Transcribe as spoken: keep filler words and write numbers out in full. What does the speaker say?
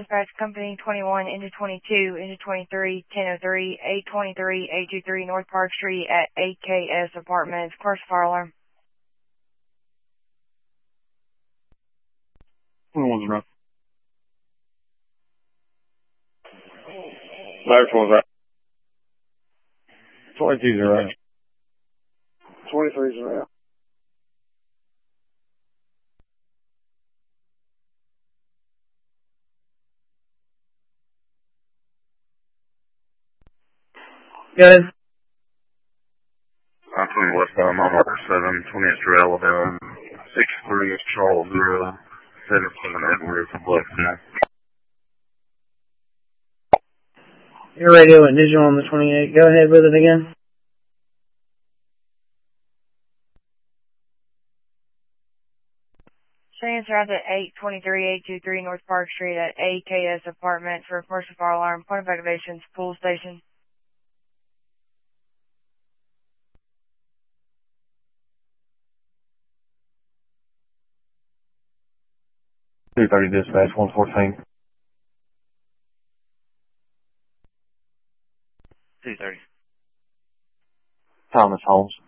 dispatch company twenty-one into twenty-two into twenty-three, ten oh three, eight twenty-three, eight twenty-three North Park Street at A K S Apartments. Commercial fire alarm. twenty-one's right. Last one's right. twenty-two's right. twenty-three's right. Go ahead. I'm from westbound on Harbor seven, twentieth Street, Alabama. six three is Charles zero, seven seven Edward from Blacktown. Your radio and digital on the twenty-eight. Go ahead with it again. Transfer out to eight twenty-three, eight twenty-three North Park Street at A K S Apartments for a commercial fire alarm. Point of activation, pool station. two thirty dispatch, one fourteen. two thirty. Thomas Holmes.